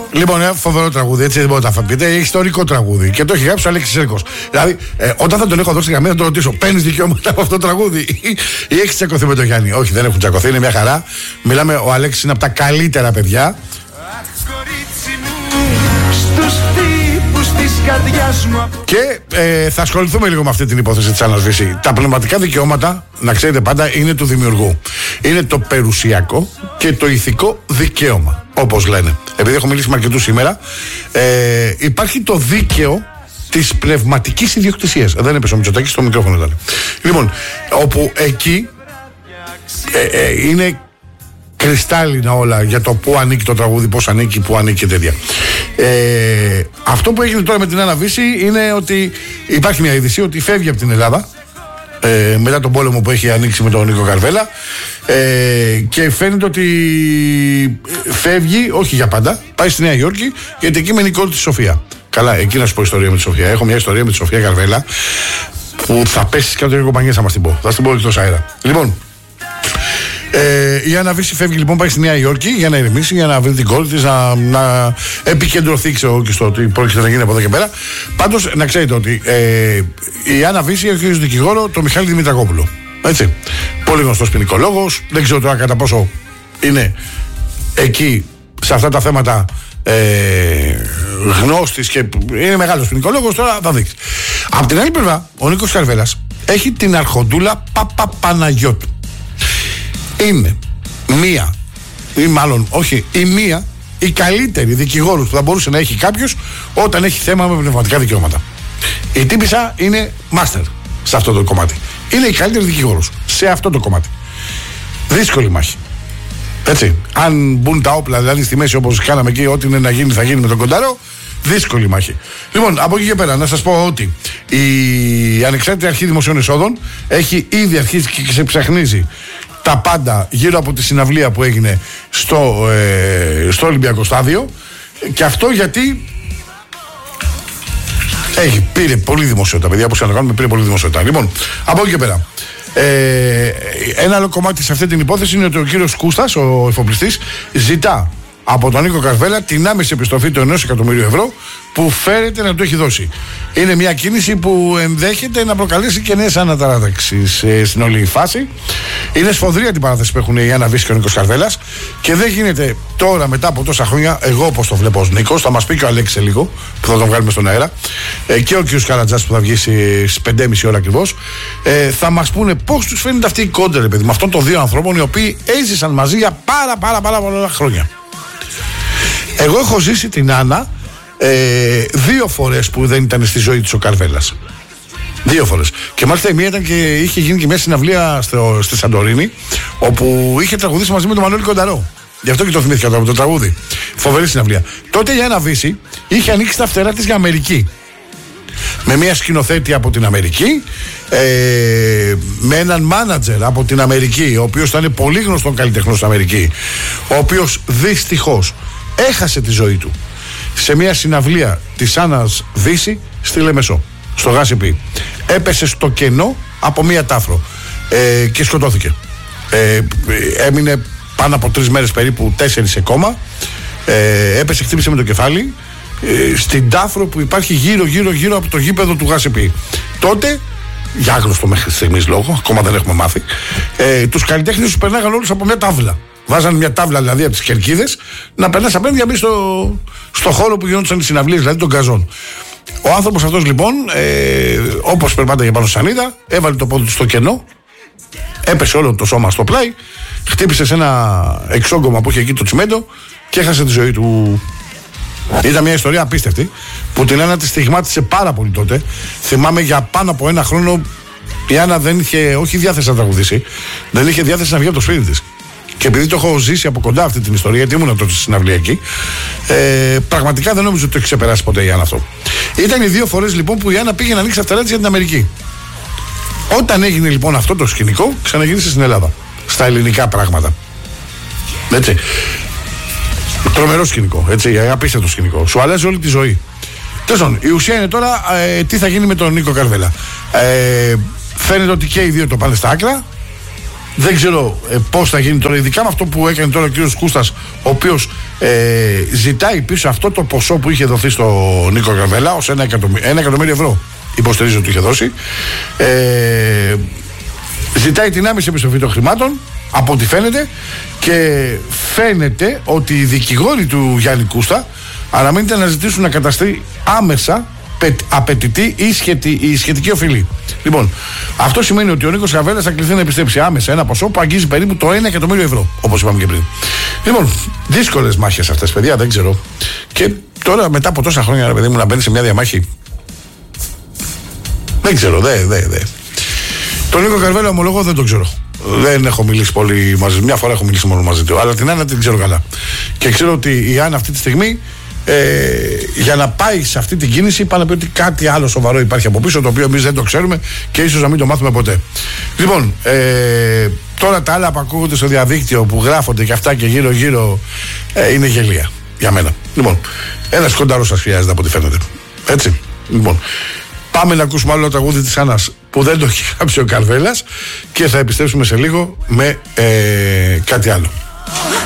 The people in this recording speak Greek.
Λοιπόν, φοβερό τραγούδι, έτσι δεν μπορείτε να πείτε. Έχει ιστορικό τραγούδι και το έχει γράψει ο Αλέξης Σέρκος. Δηλαδή, όταν θα τον έχω δώσει γραμμή, θα τον ρωτήσω: παίρνεις δικαιώματα από αυτό το τραγούδι ή έχεις τσακωθεί με τον Γιάννη? Όχι, δεν έχουν τσακωθεί, είναι μια χαρά. Μιλάμε, ο Αλέξης είναι από τα καλύτερα παιδιά. Και θα ασχοληθούμε λίγο με αυτή την υπόθεση της Άννας Βύση. Τα πνευματικά δικαιώματα, να ξέρετε πάντα, είναι του δημιουργού. Είναι το περιουσιακό και το ηθικό δικαίωμα, όπως λένε. Επειδή έχω μιλήσει με αρκετούς σήμερα, υπάρχει το δίκαιο της πνευματικής ιδιοκτησίας. Δεν έπεσε ο Μητσοτάκης, στο μικρόφωνο ήταν. Λοιπόν, όπου εκεί είναι κρυστάλλινα όλα για το πού ανήκει το τραγούδι, πώς ανήκει, πού ανήκει και τέτοια. Αυτό που έγινε τώρα με την Άννα Βύση είναι ότι υπάρχει μια είδηση ότι φεύγει από την Ελλάδα μετά τον πόλεμο που έχει ανοίξει με τον Νίκο Καρβέλα, και φαίνεται ότι φεύγει, όχι για πάντα, πάει στη Νέα Υόρκη, γιατί εκεί με Νικόλη τη Σοφία. Καλά, εκεί να σου πω ιστορία με τη Σοφία. Έχω μια ιστορία με τη Σοφία Καρβέλα που θα πέσει κάτω από κομπανιές, θα μας την πω. Θα την πω εκτός αέρα. Λοιπόν, η Άννα Βύση φεύγει λοιπόν, πάει στη Νέα Υόρκη για να ηρεμήσει, για να βρει την κόρη της, να επικεντρωθεί, ξέρω, και στο ότι πρόκειται να γίνει από εδώ και πέρα. Πάντως, να ξέρετε ότι η Άννα Βύση έχει ως δικηγόρο τον Μιχάλη Δημητρακόπουλο. Έτσι. Πολύ γνωστός ποινικολόγος. Δεν ξέρω τώρα κατά πόσο είναι εκεί σε αυτά τα θέματα γνώστης και είναι μεγάλος ποινικολόγος. Τώρα θα δείξει. Απ' την άλλη πλευρά, ο Νίκος Καρβέλας έχει την αρχοντούλα Παπαπαναγιώτου. Είναι μία, ή μάλλον όχι, η καλύτερη δικηγόρος που θα μπορούσε να έχει κάποιος όταν έχει θέμα με πνευματικά δικαιώματα. Η τύπισσα είναι master σε αυτό το κομμάτι. Είναι η καλύτερη δικηγόρος σε αυτό το κομμάτι. Δύσκολη μάχη. Έτσι. Αν μπουν τα όπλα, δηλαδή στη μέση όπως κάναμε εκεί, ό,τι είναι να γίνει θα γίνει με τον Κονταρό. Δύσκολη μάχη. Λοιπόν, από εκεί και πέρα να σας πω ότι η Ανεξάρτητη Αρχή Δημοσίων Εσόδων έχει ήδη αρχίσει και ξεψαχνίζει τα πάντα γύρω από τη συναυλία που έγινε στο Ολυμπιακό Στάδιο, και αυτό γιατί πήρε πολύ δημοσιότητα, παιδιά, όπως ανακάνουμε, πήρε πολύ δημοσιότητα. Λοιπόν, από εκεί και πέρα, ένα άλλο κομμάτι σε αυτή την υπόθεση είναι ότι ο κύριος Κούστας, ο εφοπλιστής, ζητά από τον Νίκο Καρβέλα την άμεση επιστροφή του 1 εκατομμυρίου ευρώ που φέρεται να του έχει δώσει. Είναι μια κίνηση που ενδέχεται να προκαλέσει και νέες αναταράξεις στην όλη φάση. Είναι σφοδρία την παράθεση που έχουν η Άννα Βύση και ο Νίκος Καρβέλας, και δεν γίνεται τώρα μετά από τόσα χρόνια, εγώ όπως το βλέπω ως Νίκος, θα μας πει και ο Αλέξης σε λίγο που θα τον βγάλουμε στον αέρα, και ο κ. Καρατζάς που θα βγει στις 5.30 ώρα ακριβώς, θα μας πούνε πώς τους φαίνεται αυτή η κόντρα, παιδί, με αυτών των δύο ανθρώπων οι οποίοι έζησαν μαζί για πάρα πολλά χρόνια. Εγώ έχω ζήσει την Άννα 2 φορές που δεν ήταν στη ζωή της ο Καρβέλας. 2 φορές. Και μάλιστα η μία ήταν και είχε γίνει και μια συναυλία στη Σαντορίνη, όπου είχε τραγουδήσει μαζί με τον Μανώλη Κονταρό. Γι' αυτό και το θυμήθηκα τώρα με το τραγούδι. Φοβερή συναυλία. Τότε η Άννα Βύση είχε ανοίξει τα φτερά της για Αμερική. Με μια σκηνοθέτη από την Αμερική, με έναν μάνατζερ από την Αμερική, ο οποίος ήταν πολύ γνωστό καλλιτεχνός στην Αμερική, ο οποίος δυστυχώς έχασε τη ζωή του σε μια συναυλία της Άννας Βύση στη Λεμεσό, στο Γάσιπι. Έπεσε στο κενό από μια τάφρο και σκοτώθηκε. Έμεινε πάνω από 3 μέρες, περίπου 4 σε κόμμα. Έπεσε, χτύπησε με το κεφάλι στην τάφρο που υπάρχει γύρω από το γήπεδο του Γάσιπι. Τότε, για άγνωστο μέχρι στιγμής λόγο, ακόμα δεν έχουμε μάθει, τους καλλιτέχνες τους περνάγαν όλους από μια τάβλα. Βάζανε μια τάβλα δηλαδή από τις κερκίδες να περνάς απέναντι για να μπει στο χώρο που γινόντουσαν οι συναυλίες, δηλαδή των καζών. Ο άνθρωπος αυτός λοιπόν, όπως περπάταγε πάνω στη σανίδα, έβαλε το πόδι του στο κενό, έπεσε όλο το σώμα στο πλάι, χτύπησε σε ένα εξόγκωμα που είχε εκεί το τσιμέντο και έχασε τη ζωή του. Ήταν μια ιστορία απίστευτη που την Άννα τη στιγμάτισε πάρα πολύ τότε. Θυμάμαι για πάνω από 1 χρόνο η Άννα δεν είχε όχι διάθεση να τραγουδήσει, δεν είχε διάθεση να βγει από το σπίτι της. Και επειδή το έχω ζήσει από κοντά αυτή την ιστορία, γιατί ήμουν τότε στη συναυλία εκεί, πραγματικά δεν νόμιζα ότι το έχει ξεπεράσει ποτέ η Άννα αυτό. Ήταν οι 2 φορές λοιπόν που η Άννα πήγε να ανοίξει τα φτερά της για την Αμερική. Όταν έγινε λοιπόν αυτό το σκηνικό, ξαναγύρισε στην Ελλάδα. Στα ελληνικά πράγματα. Έτσι. Τρομερό σκηνικό. Έτσι, απίστευτο σκηνικό. Σου αλλάζει όλη τη ζωή. Τέλος πάντων, η ουσία είναι τώρα τι θα γίνει με τον Νίκο Καρβέλα. Φαίνεται ότι και οι δύο το πάνε στα άκρα. Δεν ξέρω πώς θα γίνει τώρα, ειδικά με αυτό που έκανε τώρα ο κύριος Κούστας, ο οποίος ζητάει πίσω αυτό το ποσό που είχε δοθεί στο Νίκο Καρβέλα ως 1 εκατομμύριο ευρώ, υποστηρίζει ότι είχε δώσει. Ζητάει την άμεση επιστροφή των χρημάτων, από ό,τι φαίνεται, και φαίνεται ότι οι δικηγόροι του Γιάννη Κούστα αναμένεται να ζητήσουν να καταστεί άμεσα απαιτητή η σχετική οφειλή. Λοιπόν, αυτό σημαίνει ότι ο Νίκος Καρβέλας θα κληθεί να επιστρέψει άμεσα ένα ποσό που αγγίζει περίπου το 1 εκατομμύριο ευρώ, όπως είπαμε και πριν. Λοιπόν, δύσκολες μάχες αυτές, παιδιά, δεν ξέρω. Και τώρα, μετά από τόσα χρόνια, ρε παιδί μου, να μπαίνει σε μια διαμάχη. Δεν ξέρω, Τον Νίκο Καρβέλα, ομολογώ, δεν τον ξέρω. Δεν έχω μιλήσει πολύ μαζί του. Μια φορά έχω μιλήσει μόνο μαζί του. Αλλά την Άννα την ξέρω καλά. Και ξέρω ότι η Άννα αυτή τη στιγμή, για να πάει σε αυτή την κίνηση, πάνε να πει ότι κάτι άλλο σοβαρό υπάρχει από πίσω, το οποίο εμείς δεν το ξέρουμε και ίσως να μην το μάθουμε ποτέ. Λοιπόν, τώρα τα άλλα που ακούγονται στο διαδίκτυο, που γράφονται και αυτά και γύρω-γύρω, είναι γελία για μένα. Λοιπόν, ένας κοντάρος σας χρειάζεται από ό,τι φαίνεται. Έτσι. Λοιπόν, πάμε να ακούσουμε άλλο τραγούδι της Άννας που δεν το έχει γράψει ο Καρβέλας και θα επιστρέψουμε σε λίγο με κάτι άλλο.